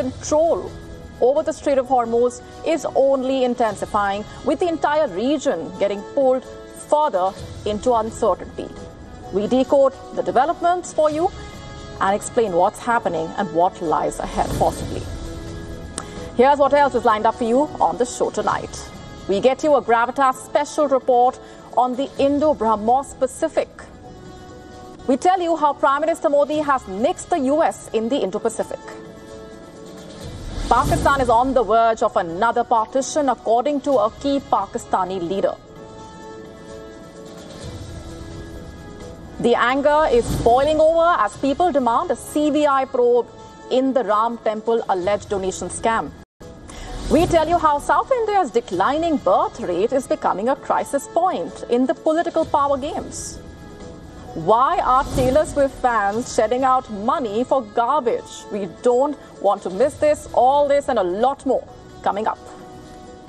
control over the Strait of Hormuz is only intensifying, with the entire region getting pulled further into uncertainty. We decode the developments for you and explain what's happening and what lies ahead possibly. Here's what else is lined up for you on the show tonight. We get you a Gravitas special report on the Indo-BrahMos Pacific. We tell you how Prime Minister Modi has nixed the US in the Indo-Pacific. Pakistan is on the verge of another partition, according to a key Pakistani leader. The anger is boiling over as people demand a CBI probe in the Ram Temple alleged donation scam. We tell you how South India's declining birth rate is becoming a crisis point in the political power games. Why are Taylor Swift fans shedding out money for garbage? We don't want to miss this, all this and a lot more coming up.